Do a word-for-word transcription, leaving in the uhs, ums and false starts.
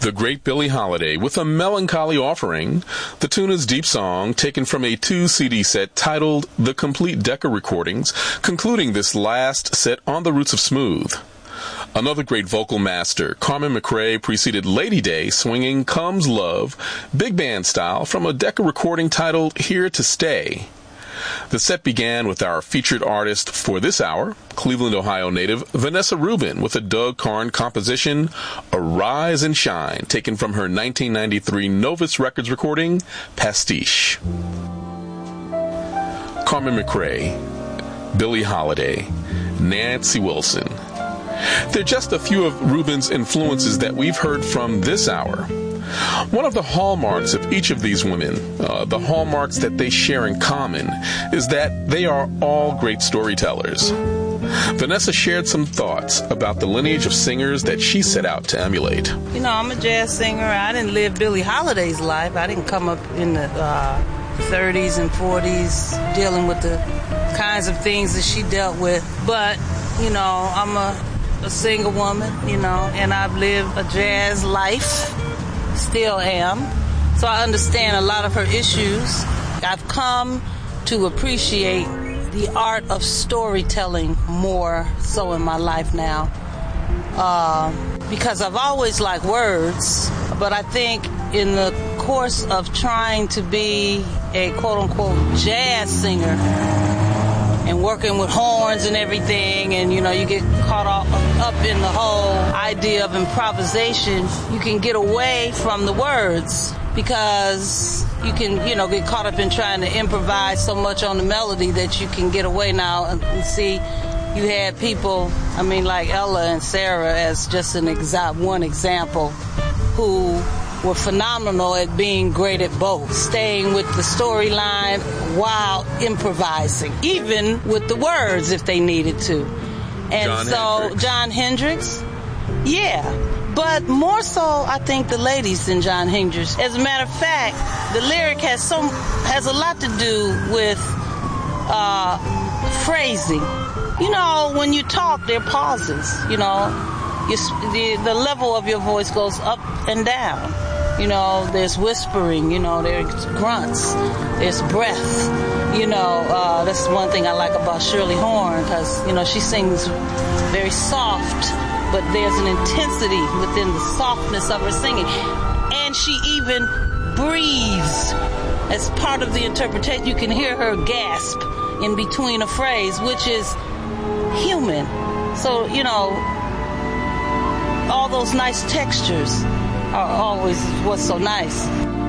The great Billie Holiday with a melancholy offering. The tune is Deep Song, taken from a two-C D set titled The Complete Decca Recordings, concluding this last set on the Roots of Smooth. Another great vocal master, Carmen McRae, preceded Lady Day swinging Comes Love, big band style, from a Decca recording titled Here to Stay. The set began with our featured artist for this hour, Cleveland, Ohio native Vanessa Rubin, with a Doug Karn composition, Arise and Shine, taken from her nineteen ninety-three Novus Records recording, Pastiche. Carmen McRae, Billie Holiday, Nancy Wilson. They're just a few of Rubin's influences that we've heard from this hour. One of the hallmarks of each of these women, uh, the hallmarks that they share in common, is that they are all great storytellers. Vanessa shared some thoughts about the lineage of singers that she set out to emulate. You know, I'm a jazz singer. I didn't live Billie Holiday's life. I didn't come up in the uh, thirties and forties dealing with the kinds of things that she dealt with. But, you know, I'm a, a single woman, you know, and I've lived a jazz life. Still am. So I understand a lot of her issues. I've come to appreciate the art of storytelling more so in my life now. Uh, because I've always liked words, but I think in the course of trying to be a quote-unquote jazz singer and working with horns and everything, and you know, you get caught up, up in the whole idea of improvisation, you can get away from the words because you can, you know, get caught up in trying to improvise so much on the melody that you can get away now and, and see you had people, I mean, like Ella and Sarah as just an exa- one example, who were phenomenal at being great at both, staying with the storyline while improvising, even with the words if they needed to. And John so, Hendricks. John Hendricks, yeah, but more so, I think the ladies than John Hendricks. As a matter of fact, the lyric has so has a lot to do with uh, phrasing. You know, when you talk, there are pauses. You know, you, the the level of your voice goes up and down. You know, there's whispering, you know, there's grunts, there's breath. You know, uh, that's one thing I like about Shirley Horn, because, you know, she sings very soft, but there's an intensity within the softness of her singing. And she even breathes as part of the interpretation. You can hear her gasp in between a phrase, which is human. So, you know, all those nice textures are always what's so nice.